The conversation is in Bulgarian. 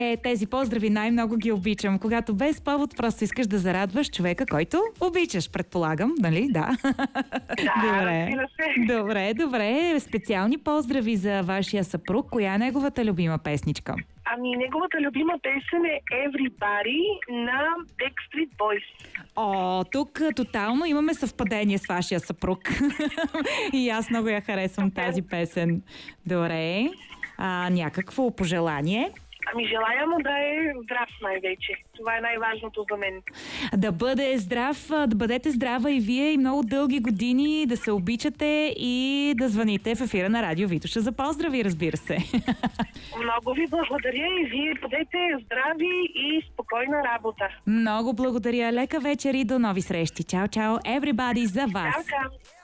Тези поздрави най-много ги обичам. Когато без повод просто искаш да зарадваш човека, който обичаш, предполагам, нали? Да. Да, Добре. Специални поздрави за вашия съпруг. Коя е неговата любима песничка? Ами, неговата любима песен е Everybody на Backstreet Boys. Тук тотално имаме съвпадение с вашия съпруг. И аз много я харесвам тази песен. Добре. Някакво пожелание? Ами, желая му да е здрав най-вече. Това е най-важното за мен. Да бъде здрав, да бъдете здрава и вие и много дълги години, да се обичате и да звъните в ефира на Радио Витоша за поздрави, разбира се. Много ви благодаря и вие бъдете здрави и спокойна работа. Много благодаря. Лека вечер и до нови срещи. Чао, чао, everybody, за вас. Чао, чао.